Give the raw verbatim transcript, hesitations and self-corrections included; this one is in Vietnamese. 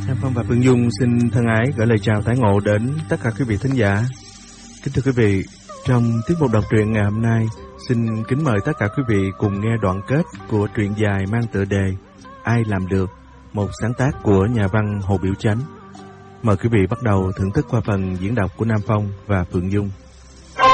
Nam Phong và Phương Dung xin thân ái gửi lời chào tái ngộ đến tất cả quý vị thính giả. Kính thưa quý vị, trong tiết mục đọc truyện ngày hôm nay, xin kính mời tất cả quý vị cùng nghe đoạn kết của truyện dài mang tựa đề Ai Làm Được, một sáng tác của nhà văn Hồ Biểu Chánh. Mời quý vị bắt đầu thưởng thức qua phần diễn đọc của Nam Phong và Phương Dung.